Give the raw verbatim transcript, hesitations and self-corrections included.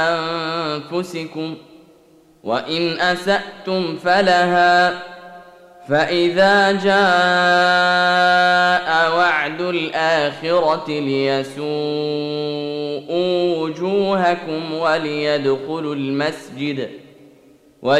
أنفسكم وإن أسأتم فلها فإذا جاء وعد الآخرة ليسوءوا وجوهكم وليدخلوا المسجد